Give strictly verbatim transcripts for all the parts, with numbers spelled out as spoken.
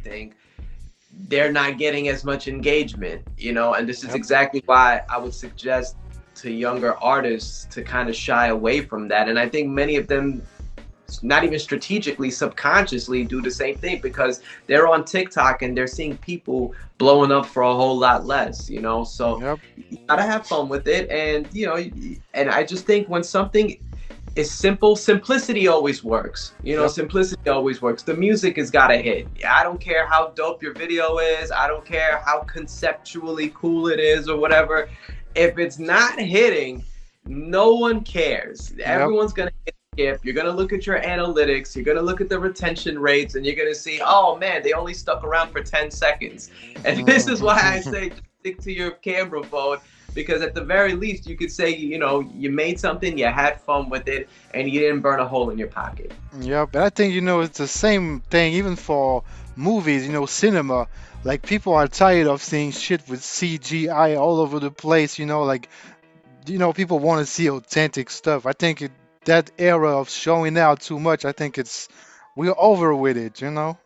everything, they're not getting as much engagement, you know, and this is Yep. exactly why I would suggest to younger artists to kind of shy away from that. And I think many of them, not even strategically, subconsciously do the same thing because they're on TikTok and they're seeing people blowing up for a whole lot less, you know. So Yep. you gotta have fun with it, and you know, and I just think when something is simple, simplicity always works. You know, Yep. simplicity always works. The music has got to hit. I don't care how dope your video is. I don't care how conceptually cool it is or whatever. If it's not hitting, no one cares. Yep. Everyone's going to get skip. You're going to look at your analytics. You're going to look at the retention rates, and you're going to see, oh, man, they only stuck around for ten seconds. And this is why I say stick to your camera phone. Because at the very least, you could say, you know, you made something, you had fun with it, and you didn't burn a hole in your pocket. Yeah, but I think, you know, it's the same thing even for movies, you know, cinema. Like, people are tired of seeing shit with C G I all over the place, you know, like, you know, people want to see authentic stuff. I think it, that era of showing out too much, I think it's, we're over with it, you know?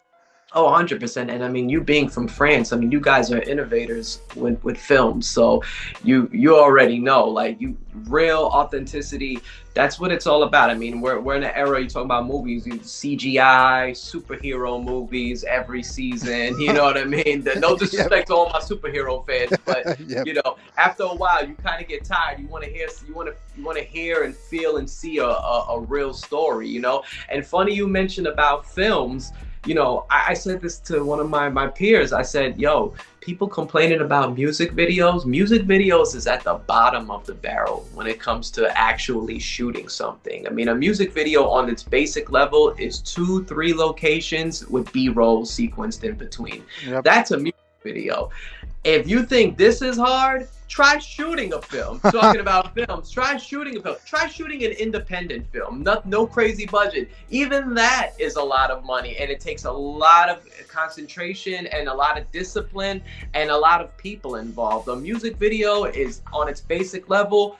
Oh, one hundred percent. And I mean, you being from France, I mean, you guys are innovators with, with films. So you you already know, like, you real authenticity, that's what it's all about. I mean, we're, we're in an era, you talk about movies, you C G I, superhero movies every season, you know what I mean? The, no disrespect to all my superhero fans, but, Yep. you know, after a while, you kind of get tired. You want to hear, you want to you want to hear and feel and see a, a, a real story, you know? And funny you mentioned about films. You know, I, I said this to one of my, my peers. I said, yo, people complaining about music videos. Music videos is at the bottom of the barrel when it comes to actually shooting something. I mean, a music video on its basic level is two, three locations with B-roll sequenced in between. Yep. That's a music video. If you think this is hard, try shooting a film. Talking about films, try shooting a film. Try shooting an independent film. No, no crazy budget. Even that is a lot of money, and it takes a lot of concentration and a lot of discipline and a lot of people involved. A music video is on its basic level,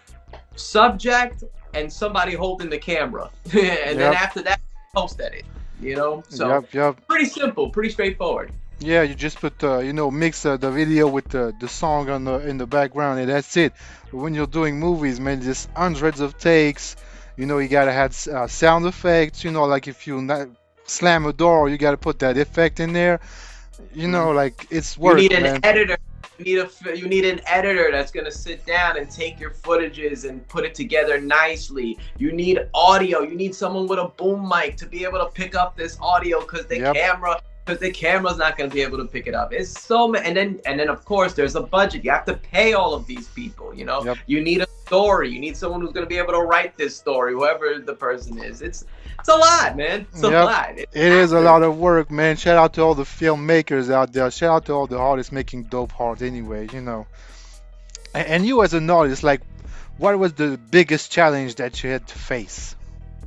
subject and somebody holding the camera. and Yep. then after that, post edit. You know? So Yep, yep. pretty simple, pretty straightforward. Yeah, you just put, uh, you know, mix uh, the video with the, the song on the in the background, and that's it. But when you're doing movies, man, just hundreds of takes. You know, you gotta have uh, sound effects. You know, like if you not slam a door, you gotta put that effect in there. You know, like it's You work, need an man. editor. You need a you need an editor that's gonna sit down and take your footages and put it together nicely. You need audio. You need someone with a boom mic to be able to pick up this audio because the Yep. camera because the camera's not gonna be able to pick it up. It's so ma- and then and then of course there's a budget. You have to pay all of these people. You know. Yep. You need a story. You need someone who's gonna be able to write this story. Whoever the person is. It's it's a lot, man. It's a Yep. lot. It's It is a active. lot of work, man. Shout out to all the filmmakers out there. Shout out to all the artists making dope art anyway, you know. A- And you as an artist, like, what was the biggest challenge that you had to face?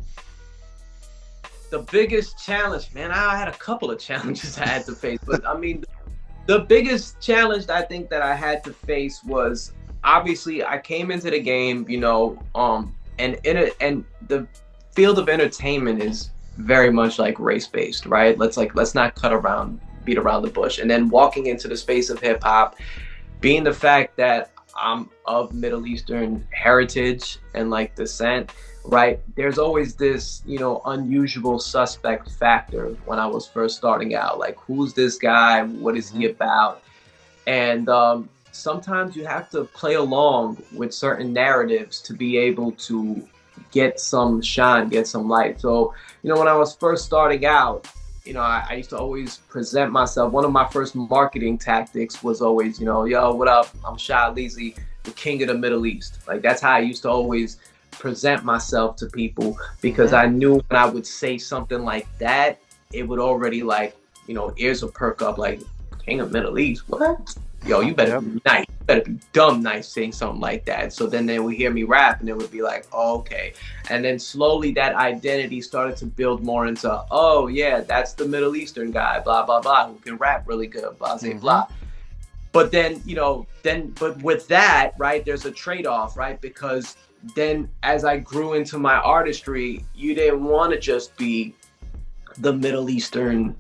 The biggest challenge, man, I had a couple of challenges I had to face, but I mean, the biggest challenge that I think that I had to face was obviously I came into the game, you know, um, and in it, and the field of entertainment is very much like race based, right? Let's like let's not cut around, beat around the bush, and then walking into the space of hip hop, being the fact that I'm of Middle Eastern heritage and like descent, right? There's always this, you know, unusual suspect factor when I was first starting out. Like, who's this guy? What is he Mhm. about? And um, sometimes you have to play along with certain narratives to be able to get some shine, get some light. So, you know, when I was first starting out, you know, I, I used to always present myself. One of my first marketing tactics was always, you know, yo, what up? I'm Shah Leezy, the king of the Middle East. Like, that's how I used to always present myself to people because Mhm. I knew when I would say something like that, it would already like, you know, ears would perk up like, king of Middle East, what? Yo, you better Yep. be nice. You better be dumb nice saying something like that. So then they would hear me rap and it would be like, oh, okay. And then slowly that identity started to build more into, oh yeah, that's the Middle Eastern guy, blah, blah, blah, who can rap really good, blah, blah, Mhm. blah. But then, you know, then, but with that, right, there's a trade-off, right? Because then as I grew into my artistry, you didn't want to just be the Middle Eastern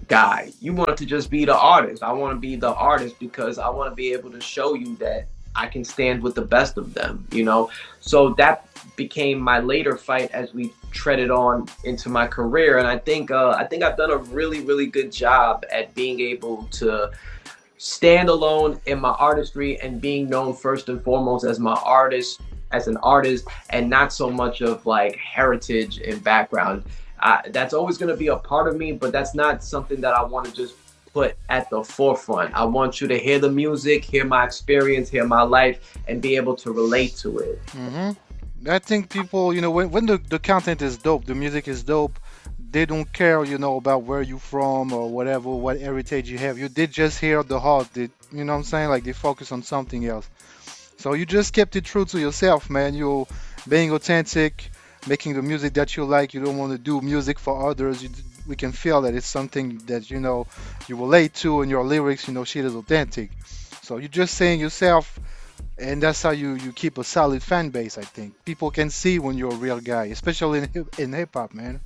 guy. You want to just be the artist. I want to be the artist because I want to be able to show you that I can stand with the best of them, you know? So that became my later fight as we treaded on into my career. And I think, uh, I think I've done a really, really good job at being able to stand alone in my artistry and being known first and foremost as my artist, as an artist, and not so much of like heritage and background. Uh, that's always going to be a part of me, but that's not something that I want to just put at the forefront. I want you to hear the music, hear my experience, hear my life, and be able to relate to it. Hmm. I think people, you know, when, when the, the content is dope, the music is dope, they don't care, you know, about where you from or whatever, what heritage you have. You did just hear the heart, they, you know what I'm saying? Like they focus on something else. So you just kept it true to yourself, man. You're being authentic, making the music that you like. You don't want to do music for others. You, we can feel that it's something that, you know, you relate to in your lyrics, you know, shit is authentic. So you're just saying yourself, and that's how you, you keep a solid fan base, I think. People can see when you're a real guy, especially in, hip- in hip hop, man.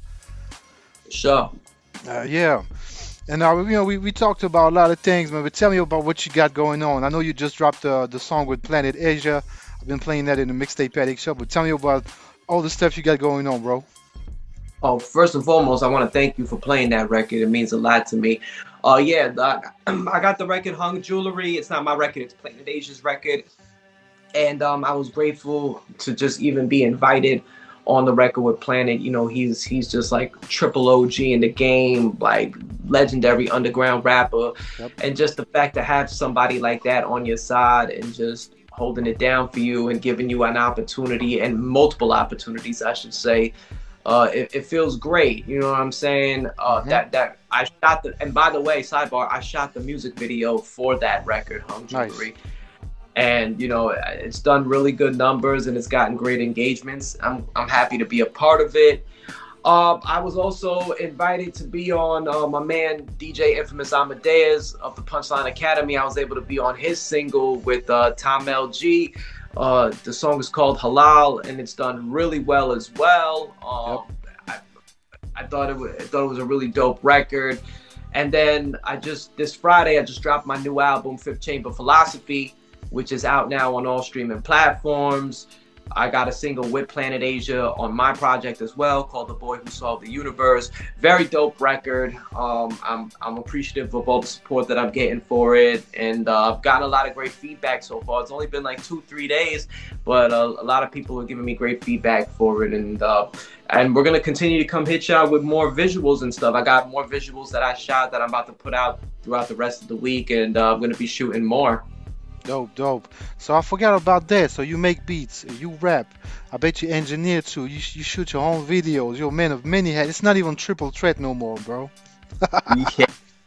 Sure. Uh, yeah. And now, you know, we, we talked about a lot of things, man, but tell me about what you got going on. I know you just dropped the, the song with Planet Asia. I've been playing that in the Mixtape Addict show, but tell me about all the stuff you got going on, bro. Oh, first and foremost, I want to thank you for playing that record. It means a lot to me. Uh, yeah, the, I got the record Hung Jewelry. It's not my record. It's Planet Asia's record. And um, I was grateful to just even be invited on the record with Planet. You know, he's he's just like triple O G in the game, like legendary underground rapper. Yep. And just the fact to have somebody like that on your side and just holding it down for you and giving you an opportunity, and multiple opportunities, I should say. Uh, it, it feels great. You know what I'm saying? Uh, Mhm. that that I shot the, and by the way, sidebar, I shot the music video for that record, Hung Nice. Jewelry. And you know, it's done really good numbers and it's gotten great engagements. I'm I'm happy to be a part of it. Um, I was also invited to be on uh, my man D J Infamous Amadeus of the Punchline Academy. I was able to be on his single with uh, Tom L G. Uh, the song is called Halal, and it's done really well as well. Um, I, I thought it was, I thought it was a really dope record. And then I just this Friday I just dropped my new album, Fifth Chamber Philosophy, which is out now on all streaming platforms. I got a single with Planet Asia on my project as well, called The Boy Who Solved the Universe. Very dope record. Um, I'm I'm appreciative of all the support that I'm getting for it, and uh, I've gotten a lot of great feedback so far. It's only been like two, three days, but uh, a lot of people are giving me great feedback for it, and uh, and we're gonna continue to come hit y'all with more visuals and stuff. I got more visuals that I shot that I'm about to put out throughout the rest of the week, and uh, I'm gonna be shooting more. Dope, dope. So I forgot about that. So you make beats, you rap. I bet you engineer too. You, you shoot your own videos. You're a man of many hats. It's not even triple threat no more, bro. Yeah.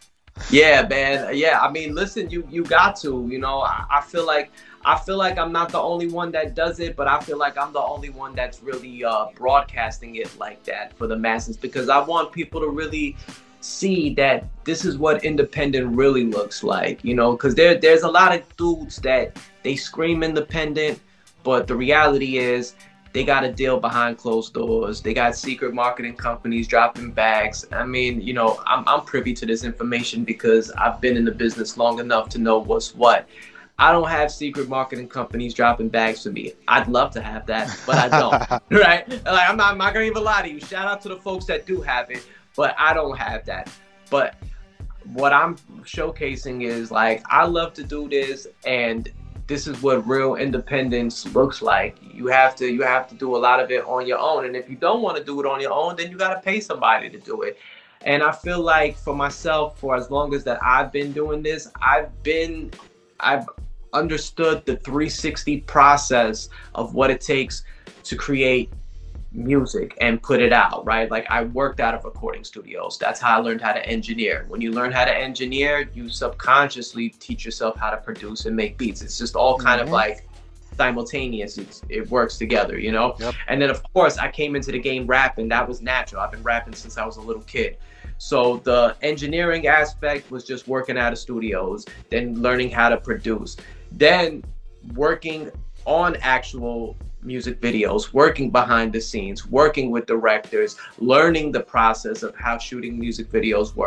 Yeah, man. Yeah, I mean, listen, you you got to, you know, I, I feel like I feel like I'm not the only one that does it, but I feel like I'm the only one that's really uh, broadcasting it like that for the masses, because I want people to really see that this is what independent really looks like, you know, because there there's a lot of dudes that they scream independent, but the reality is they got a deal behind closed doors. They got secret marketing companies dropping bags. I mean, you know, I'm I'm privy to this information because I've been in the business long enough to know what's what. I don't have secret marketing companies dropping bags for me. I'd love to have that, but I don't. Right? Like, I'm not, I'm not gonna even lie to you. Shout out to the folks that do have it, but I don't have that. But what I'm showcasing is like, I love to do this, and this is what real independence looks like. You have to you have to do a lot of it on your own, and if you don't want to do it on your own, then you got to pay somebody to do it. And I feel like for myself, for as long as that I've been doing this, I've been I've understood the three sixty process of what it takes to create music and put it out, right? Like, I worked out of recording studios. That's how I learned how to engineer. When you learn how to engineer, you subconsciously teach yourself how to produce and make beats. It's just all kind Mhm. of like simultaneous. It's, it works together, you know? Yep. And then of course I came into the game rapping. That was natural. I've been rapping since I was a little kid. So the engineering aspect was just working out of studios, then learning how to produce, then working on actual music videos, working behind the scenes, working with directors, learning the process of how shooting music videos work,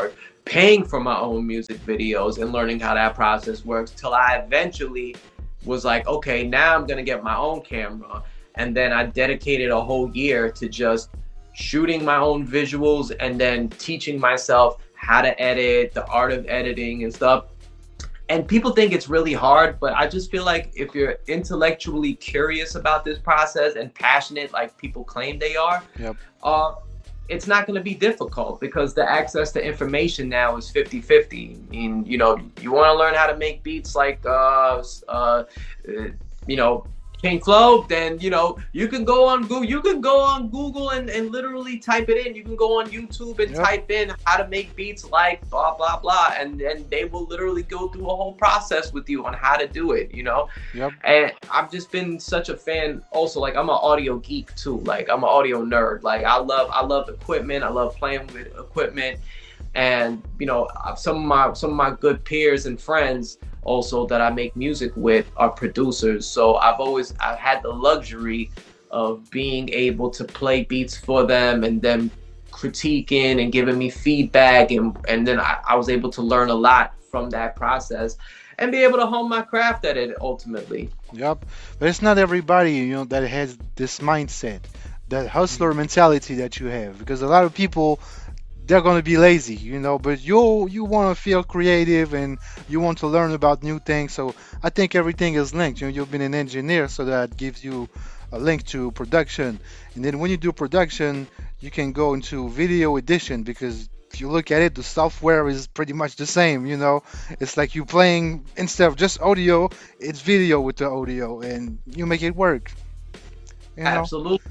paying for my own music videos and learning how that process works till I eventually was like, okay, now I'm gonna get my own camera. And then I dedicated a whole year to just shooting my own visuals and then teaching myself how to edit, the art of editing and stuff. And people think it's really hard, but I just feel like if you're intellectually curious about this process and passionate like people claim they are, Yep. uh, it's not going to be difficult because the access to information now is fifty fifty. I mean, you know, you want to learn how to make beats like, uh, uh, you know, King Flow, then, you know, you can go on Google, you can go on Google and, and literally type it in. You can go on YouTube and Yep. type in how to make beats like blah, blah, blah. And then they will literally go through a whole process with you on how to do it, you know? Yep. And I've just been such a fan also, like I'm an audio geek too. Like I'm an audio nerd. Like I love, I love equipment. I love playing with equipment. And, you know, some of my, some of my good peers and friends also that I make music with are producers. So I've always, I've had the luxury of being able to play beats for them and them critiquing and giving me feedback. And, and then I, I was able to learn a lot from that process and be able to hone my craft at it ultimately. Yep. But it's not everybody, you know, that has this mindset, that hustler mentality that you have, because a lot of people, they're going to be lazy, you know, but you you want to feel creative and you want to learn about new things. So I think everything is linked. You know, you've been an engineer, so that gives you a link to production. And then when you do production, you can go into video edition, because if you look at it, the software is pretty much the same, you know. It's like you playing, instead of just audio, it's video with the audio, and you make it work, you know. Absolutely.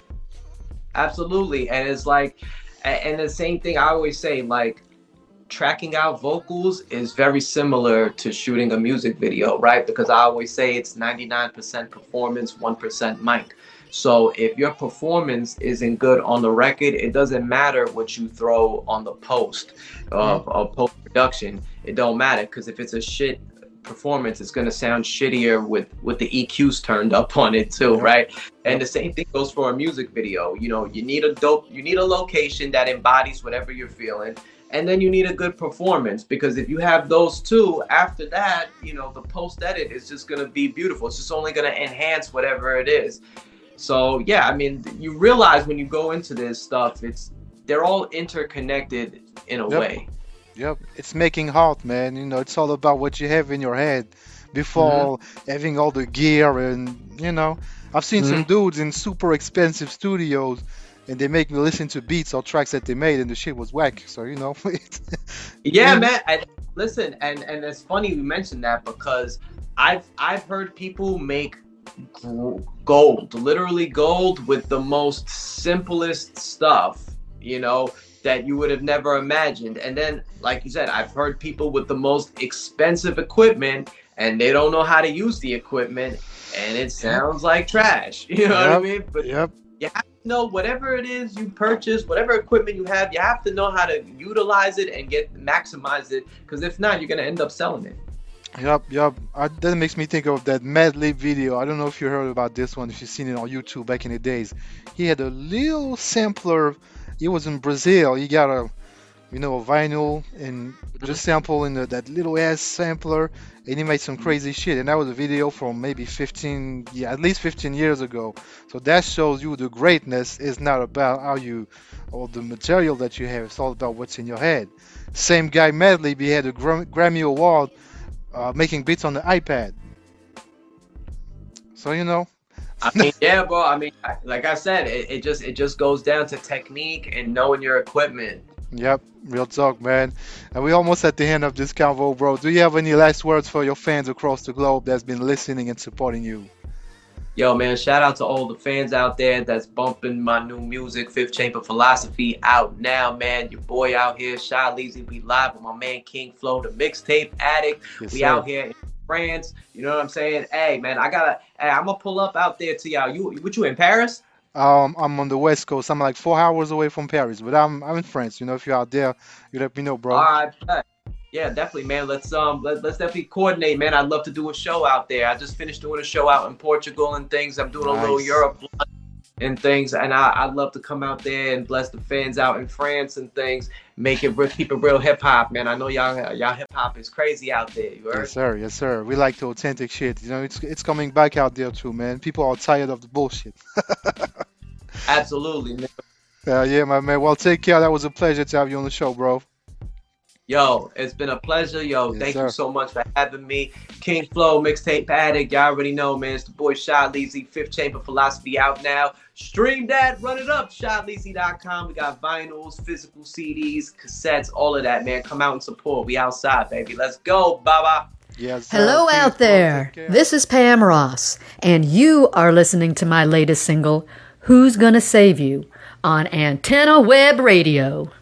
Absolutely. And it's like, and the same thing I always say, like tracking out vocals is very similar to shooting a music video, right? Because I always say it's ninety-nine percent performance, one percent mic. So if your performance isn't good on the record, it doesn't matter what you throw on the post of Mhm. uh, post production. It don't matter, because if it's a shit performance, it's gonna sound shittier with with the E Qs turned up on it too, Yep. right? And Yep. the same thing goes for a music video. You know, you need a dope, you need a location that embodies whatever you're feeling, and then you need a good performance, because if you have those two, after that, you know, the post edit is just gonna be beautiful. It's just only gonna enhance whatever it is. So yeah, I mean, you realize when you go into this stuff, it's they're all interconnected in a Yep. way. Yep, it's making art, man. You know, it's all about what you have in your head Hmm. before having all the gear. And, you know, I've seen some Hmm. dudes in super expensive studios, and they make me listen to beats or tracks that they made, and the shit was whack. So, you know, it's, Yeah, you man. I, listen, and and it's funny you mentioned that, because I've I've heard people make gr- gold, literally gold, with the most simplest stuff, you know, that you would have never imagined. And then, like you said, I've heard people with the most expensive equipment and they don't know how to use the equipment, and it Yep, sounds like trash. You know what I yep, mean? But yep, you have to know whatever it is you purchase, whatever equipment you have, you have to know how to utilize it and get maximize it. Because if not, you're gonna end up selling it. yep, yep. I, that makes me think of that Mad Lib video. I don't know if you heard about this one, if you've seen it on YouTube back in the days. He had a little sampler. He was in Brazil. He got a, you know, a vinyl and just sample in the, that little ass sampler, and he made some crazy shit. And that was a video from maybe fifteen, yeah, at least fifteen years ago. So that shows you the greatness is not about how you, or the material that you have. It's all about what's in your head. Same guy, Madlib, he had a Gram- Grammy Award uh, making beats on the iPad. So, you know, I mean, yeah, bro. I mean, I- like I said, it, it just it just goes down to technique and knowing your equipment. yep, real talk, man. And we almost at the end of this convo, bro. Do you have any last words for your fans across the globe that's been listening and supporting you? Yo, man, shout out to all the fans out there that's bumping my new music, Fifth Chamber Philosophy, out now, man. Your boy out here, Shy Leezy. We live with my man King Flow, the mixtape addict. Yes, We sir. out here in France. You know what I'm saying? Hey, man, I gotta. Hey, I'm gonna pull up out there to y'all. You, what you in Paris? Um, I'm on the West Coast. I'm like four hours away from Paris, but I'm I'm in France. You know, if you're out there, you let me know, All bro. right, bet. Yeah, definitely, man. Let's um, let, let's definitely coordinate, man. I'd love to do a show out there. I just finished doing a show out in Portugal and things. I'm doing a little Nice. Europe and things. And I, I love to come out there and bless the fans out in France and things. Make it real, keep it real hip hop, man. I know y'all y'all hip hop is crazy out there. You Yes, heard? sir. Yes, sir. We like the authentic shit. You know, it's it's coming back out there too, man. People are tired of the bullshit. Absolutely, man. Uh, yeah, my man. Well, take care. That was a pleasure to have you on the show, bro. Yo, it's been a pleasure. Yo, Yes, thank you sir. so much for having me. King Flow, Mixtape Addict. Y'all already know, man. It's the boy Shot Leezy, Fifth Chamber Philosophy out now. Stream that, run it up, shot leezy dot com. We got vinyls, physical C Ds, cassettes, all of that, man. Come out and support. We outside, baby. Let's go, Baba. Yes, sir. Hello Peace, out bro. there. Take care. This is Pam Ross, and you are listening to my latest single, Who's Gonna Save You, on Antenna Web Radio.